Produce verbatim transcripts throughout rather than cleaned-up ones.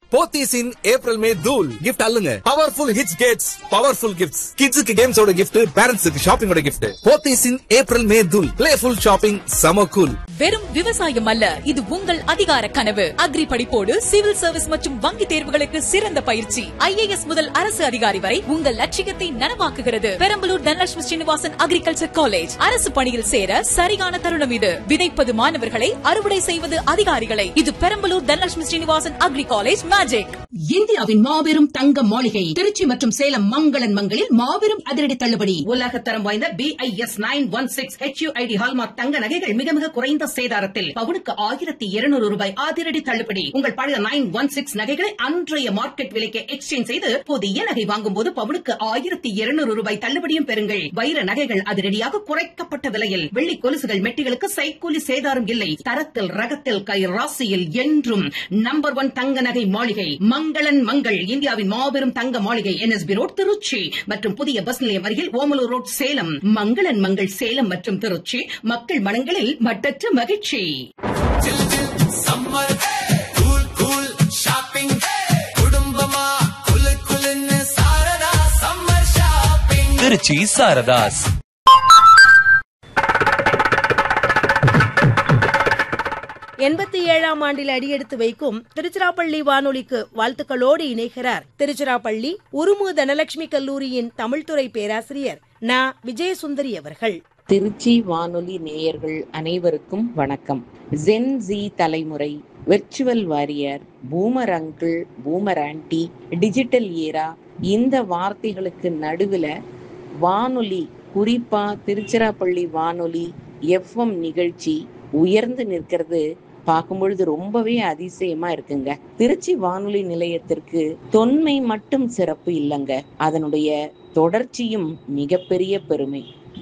போத்தீஸின் April May தூள் gift அல்லுங்க. Powerful hits Gates powerful gifts. கிட்ஸுக்கு கேம்ஸோட gift, பேரண்ட்ஸுக்கு ஷாப்பிங்கோட கிஃப்ட். போத்தீஸின் ஏப்ரல் மே தூள் பிளேஃபுல் ஷாப்பிங் சம கூல். வெறும் விவசாயம் அல்ல, இது உங்கள் அதிகார கனவு. அக்ரி படிப்போடு சிவில் சர்வீஸ் மற்றும் வங்கி தேர்வுகளுக்கு சிறந்த பயிற்சி. ஐஏஎஸ் முதல் அரசு அதிகாரி வரை உங்கள் லட்சியத்தை நனவாக்குகிறது. Perambalur Dhanalakshmi Srinivasan agriculture college. அரசு பணியில் சேர சரியான தருணம் இது. விதைப்பது மாணவர்களை, அறுவடை செய்வது அதிகாரிகளை. இது Perambalur Dhanalakshmi Srinivasan agri college magic. இந்தியாவின் மாபெரும் தங்க மாளிகை திருச்சி மற்றும் சேலம் மங்களன் மங்களில் மாபெரும் அதிரடி தள்ளுபடி. உலகத்தரம் வாய்ந்த B I S nine one six H you I D hallmark தங்க நகைகள் மிக மிக குறைந்த சேதாரத்தில் பவுனுக்கு ஆயிரத்தி இருநூறு ரூபாய் அதிரடி தள்ளுபடி. உங்கள் பழைய நைன் ஒன் சிக்ஸ் நகைகளை அன்றைய மார்க்கெட் விலைக்கு எக்ஸ்சேஞ்ச் செய்து புதிய நகை வாங்கும் போது பவுனுக்கு ஆயிரத்தி இருநூறு ரூபாய் தள்ளுபடியும் பெறுங்கள். வைர நகைகள் அதிரடியாக குறைக்கப்பட்ட விலையில். வெள்ளி கொலுசுகள் மெட்டிகளுக்கு சைக்கூலி சேதாரம் இல்லை. தரத்தில் ரகத்தில் கை ராசியில் என்றும் நம்பர் ஒன் தங்க நகை மாளிகை மங்களன் மங்கள். இந்தியாவின் மாபெரும் தங்க மாளிகை N S B road Trichy மற்றும் புதிய பஸ் நிலையம் அருகில் ஓமலூர் ரோட் சேலம். மங்களன் மங்கள் சேலம் மற்றும் திருச்சி. மக்கள் மனங்களில் மட்டற்ற மகிழ்ச்சி. திருச்சி சாரதாஸ். எண்பத்தி ஏழாம் ஆண்டில் அடியெடுத்து வைக்கும் திருச்சிராப்பள்ளி வானொலிக்கு வாழ்த்துக்களோடு இணைகிறார் திருச்சிராப்பள்ளி உருமு தனலட்சுமி கல்லூரியின் தமிழ்துறை பேராசிரியர் நா விஜயசுந்தரி அவர்கள். திருச்சி வானொலி நேயர்கள் அனைவருக்கும் வணக்கம். ஜென் ஜி தலைமுறை, virtual warrior, boomer uncle, boomer anti, digital era, இந்த வார்த்தைகளுக்கு நடுவுல வானொலி, குறிப்பா திருச்சிராப்பள்ளி வானொலி எஃப்எம் நிகழ்ச்சி உயர்ந்து நிற்கிறது பார்க்கும்பொழுது ரொம்பவே அதிசயமா இருக்குங்க. திருச்சி வானொலி நிலையத்திற்கு தொன்மை மட்டும் சிறப்பு இல்லைங்க, அதனுடைய தொடர்ச்சியும் மிகப்பெரிய பெருமை.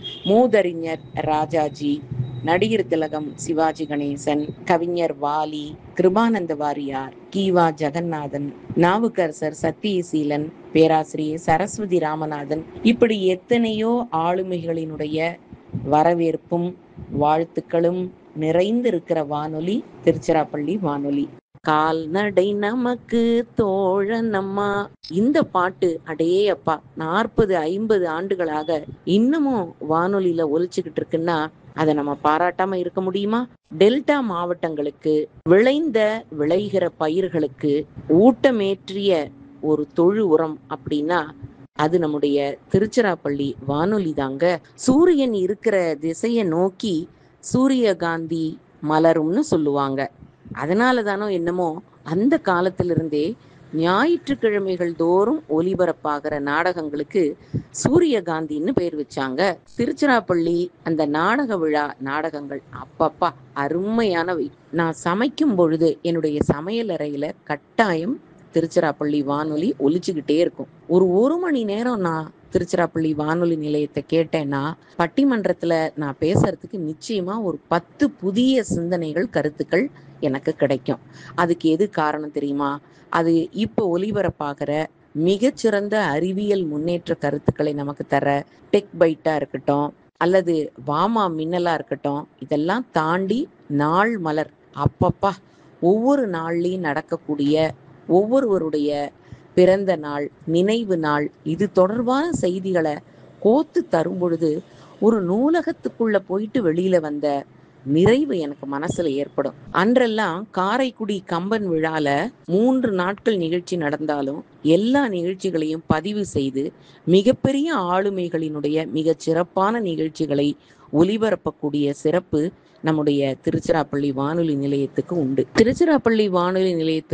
மூதறிஞர் ராஜாஜி, நடிகர் திலகம் சிவாஜி கணேசன், கவிஞர் வாலி, கிருபானந்த வாரியார், கீவா ஜெகநாதன், நாவுக்கரசர் சத்தியசீலன், பேராசிரியர் சரஸ்வதி ராமநாதன், இப்படி எத்தனையோ ஆளுமைகளினுடைய வரவேற்பும் வாழ்த்துக்களும் நிறைந்திருக்கிற வானொலி திருச்சிராப்பள்ளி வானொலி. கால்நடை நமக்கு தோழனம்மா, இந்த பாட்டு அடே அப்பா நாற்பது ஐம்பது ஆண்டுகளாக இன்னமும் வானொலியில ஒலிச்சுக்கிட்டு இருக்குன்னா அதை நம்ம பாராட்டாம இருக்க முடியுமா? டெல்டா மாவட்டங்களுக்கு விளைந்த விளைகிற பயிர்களுக்கு ஊட்டமேற்றிய ஒரு தொழு உரம் அப்படின்னா அது நம்முடைய திருச்சிராப்பள்ளி வானொலி தாங்க. சூரியன் இருக்கிற திசையை நோக்கி சூரியகாந்தி மலரும்னு சொல்லுவாங்க. அதனால தானோ என்னமோ அந்த காலத்திலிருந்தே ஞாயிற்றுக்கிழமைகள் தோறும் ஒலிபரப்பாகிற நாடகங்களுக்கு சூரியகாந்தின்னு பேர் வச்சாங்க. திருச்சிராப்பள்ளி அந்த நாடக விழா நாடகங்கள் அப்பப்பா அருமையானவை. நான் சமைக்கும் பொழுது என்னுடைய சமையல் அறையில கட்டாயம் திருச்சிராப்பள்ளி வானொலி ஒலிச்சுக்கிட்டே இருக்கும். ஒரு ஒரு மணி நேரம் நான் திருச்சிராப்பள்ளி வானொலி நிலையத்தை கேட்டேன்னா பட்டிமன்றத்துல நான் பேசுறதுக்கு நிச்சயமா ஒரு பத்து புதிய சிந்தனைகள், கருத்துக்கள் எனக்கு கிடைக்கும். அதுக்கு எது காரணம் தெரியுமா? அது இப்போ ஒலிபரப்பாகிற மிகச்சிறந்த அறிவியல் முன்னேற்ற கருத்துக்களை நமக்கு தர டெக் பைட்டா இருக்கட்டும் அல்லது வாமா மின்னலா இருக்கட்டும், இதெல்லாம் தாண்டி நாள் மலர் அப்பப்பா ஒவ்வொரு நாள்லயும் நடக்கக்கூடிய ஒவ்வொருவருடைய பிறந்த நாள், நினைவு நாள், இது தொடர்பான செய்திகளை கோத்து தரும் பொழுது ஒரு நூலகத்துக்குள்ள போயிட்டு வெளியில வந்த நிறைவு எனக்கு மனசுல ஏற்படும். அன்றெல்லாம் காரைக்குடி கம்பன் விழால மூன்று நாட்கள் நிகழ்ச்சி நடந்தாலும் எல்லா நிகழ்ச்சிகளையும் பதிவு செய்து மிகப்பெரிய ஆளுமைகளினுடைய மிக சிறப்பான நிகழ்ச்சிகளை ஒலிபரப்பக்கூடிய சிறப்பு நம்முடைய திருச்சிராப்பள்ளி வானொலி நிலையத்துக்கு உண்டு. திருச்சிராப்பள்ளி வானொலி நிலையத்துக்கு